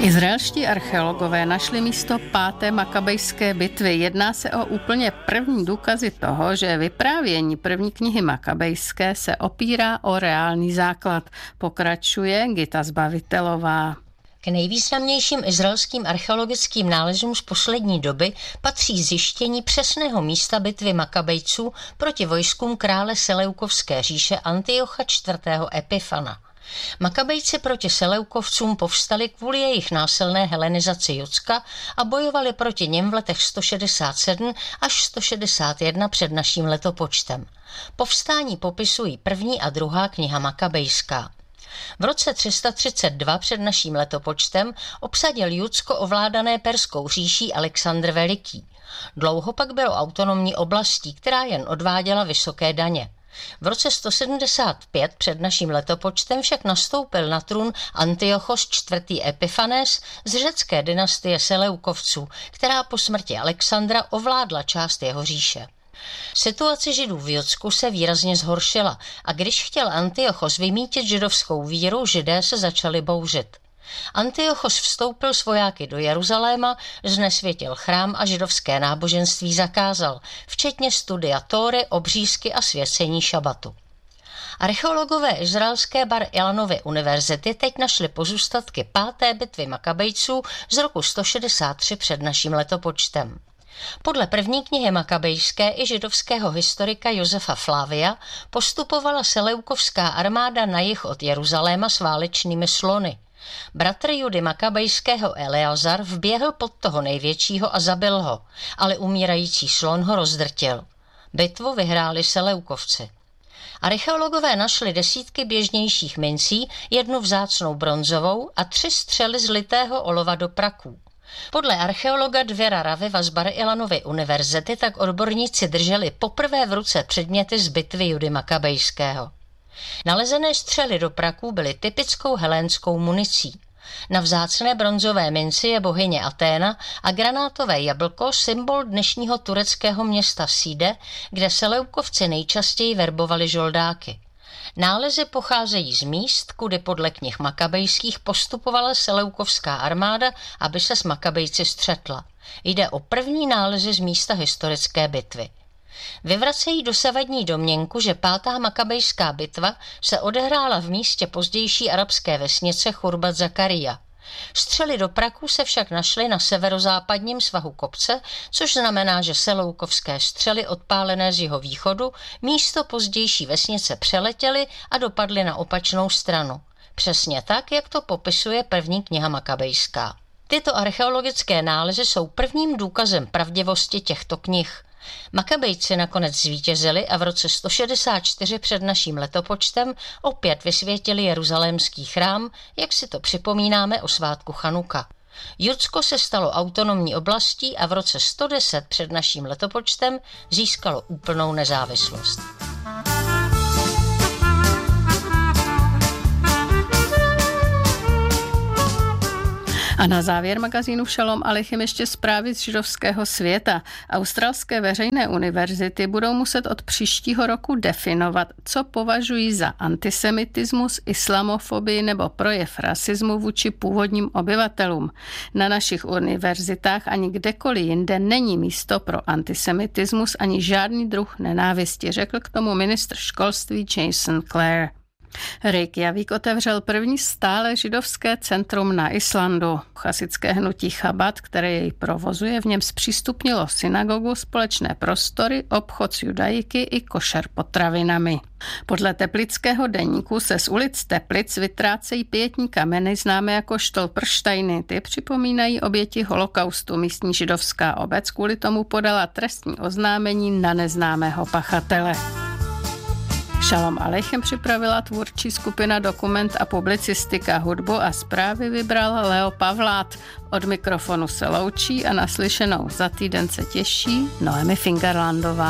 Izraelští archeologové našli místo 5. makabejské bitvy. Jedná se o úplně první důkazy toho, že vyprávění první knihy makabejské se opírá o reálný základ. Pokračuje Gita Zbavitelová. K nejvýznamnějším izraelským archeologickým nálezům z poslední doby patří zjištění přesného místa bitvy Makabejců proti vojskům krále Seleukovské říše Antiocha IV. Epifana. Makabejci proti Seleukovcům povstali kvůli jejich násilné helenizaci Judska a bojovali proti něm v letech 167 až 161 před naším letopočtem. Povstání popisují první a druhá kniha Makabejská. V roce 332 před naším letopočtem obsadil Judsko ovládané Perskou říší Alexandr Veliký. Dlouho pak bylo autonomní oblastí, která jen odváděla vysoké daně. V roce 175 před naším letopočtem však nastoupil na trůn Antiochos IV. Epifanes z řecké dynastie Seleukovců, která po smrti Alexandra ovládla část jeho říše. Situace Židů v Judsku se výrazně zhoršila a když chtěl Antiochos vymítit židovskou víru, Židé se začali bouřit. Antiochos vstoupil s vojáky do Jeruzaléma, znesvětil chrám a židovské náboženství zakázal, včetně studia Tóry, obřízky a svěcení šabatu. Archeologové izraelské Bar Ilanovy univerzity teď našli pozůstatky 5. bitvy Makabejců z roku 163 před naším letopočtem. Podle první knihy makabejské i židovského historika Josefa Flavia postupovala seleukovská armáda na jih od Jeruzaléma s válečnými slony. Bratr Judy Makabejského Eleazar vběhl pod toho největšího a zabil ho, ale umírající slon ho rozdrtil. Bitvu vyhráli Seleukovci. Archeologové našli desítky běžnějších mincí, jednu vzácnou bronzovou a 3 střely z litého olova do praků. Podle archeologa Dvěra Raviva z Bar Ilanovy univerzity tak odborníci drželi poprvé v ruce předměty z bitvy Judy Makabejského. Nalezené střely do praků byly typickou helénskou municí. Na vzácné bronzové minci je bohyně Aténa a granátové jablko symbol dnešního tureckého města Side, kde Seleukovci nejčastěji verbovali žoldáky. Nálezy pocházejí z míst, kudy podle knih makabejských postupovala seleukovská armáda, aby se s Makabejci střetla. Jde o první nálezy z místa historické bitvy. Vyvracejí dosavadní domněnku, že 5. makabejská bitva se odehrála v místě pozdější arabské vesnice Churbat Zakaria. Střely do praků se však našly na severozápadním svahu kopce, což znamená, že seleukovské střely odpálené z jeho východu místo pozdější vesnice přeletěly a dopadly na opačnou stranu. Přesně tak, jak to popisuje první kniha makabejská. Tyto archeologické nálezy jsou prvním důkazem pravdivosti těchto knih. Makabejci nakonec zvítězili a v roce 164 před naším letopočtem opět vysvětili jeruzalémský chrám, jak si to připomínáme o svátku Chanuka. Judsko se stalo autonomní oblastí a v roce 110 před naším letopočtem získalo úplnou nezávislost. A na závěr magazínu Šalom Aleichem ještě zprávy z židovského světa. Australské veřejné univerzity budou muset od příštího roku definovat, co považují za antisemitismus, islamofobii nebo projev rasismu vůči původním obyvatelům. Na našich univerzitách ani kdekoliv jinde není místo pro antisemitismus ani žádný druh nenávisti, řekl k tomu ministr školství Jason Clare. Reykjavík otevřel první stále židovské centrum na Islandu. Chasické hnutí Chabad, které jej provozuje, v něm zpřístupnilo synagogu, společné prostory, obchod s judajiky i košer potravinami. Podle teplického deníku se z ulic Teplic vytrácejí pietní kameny známé jako štolprštajny. Ty připomínají oběti holokaustu. Místní židovská obec kvůli tomu podala trestní oznámení na neznámého pachatele. Šalom Aleichem připravila tvůrčí skupina Dokument a publicistika, hudbu a zprávy vybral Leo Pavlát. Od mikrofonu se loučí a naslyšenou za týden se těší Noemi Fingerlandová.